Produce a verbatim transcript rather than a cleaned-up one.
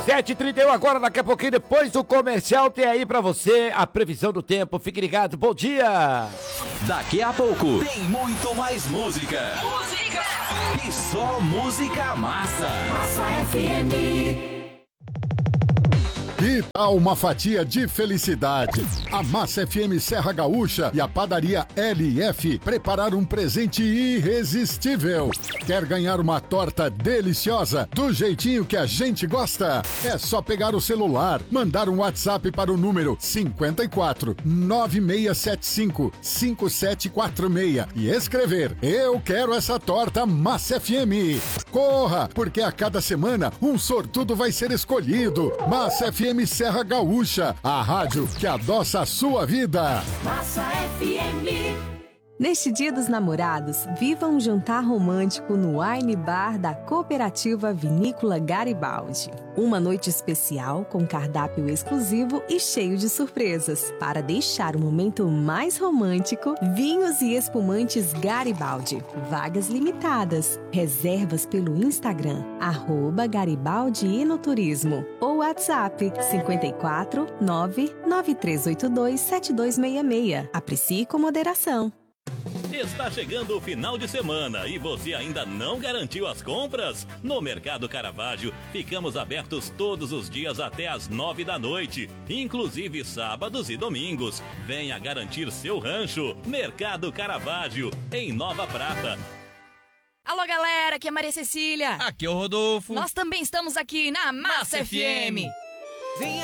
sete e trinta e um agora, daqui a pouquinho, depois do comercial, tem aí pra você a previsão do tempo. Fique ligado, bom dia! Daqui a pouco tem muito mais música. Música! E só música massa. Massa F M. E tal uma fatia de felicidade? A Massa F M Serra Gaúcha e a padaria L F prepararam um presente irresistível. Quer ganhar uma torta deliciosa do jeitinho que a gente gosta? É só pegar o celular, mandar um WhatsApp para o número cinco quatro nove seis sete cinco cinco sete quatro seis e escrever: eu quero essa torta Massa F M. Corra, porque a cada semana um sortudo vai ser escolhido. Massa F M Serra Gaúcha, a rádio que adoça a sua vida. Massa F M. Neste Dia dos Namorados, viva um jantar romântico no Wine Bar da Cooperativa Vinícola Garibaldi. Uma noite especial com cardápio exclusivo e cheio de surpresas. Para deixar o momento mais romântico, vinhos e espumantes Garibaldi. Vagas limitadas. Reservas pelo Instagram, arroba Garibaldi Enoturismo. Ou WhatsApp cinco quatro nove nove três oito dois sete dois seis seis. Aprecie com moderação. Está chegando o final de semana e você ainda não garantiu as compras? No Mercado Caravaggio, ficamos abertos todos os dias até às nove da noite, inclusive sábados e domingos. Venha garantir seu rancho. Mercado Caravaggio, em Nova Prata. Alô, galera, aqui é Maria Cecília. Aqui é o Rodolfo. Nós também estamos aqui na Massa, Massa F M. Venha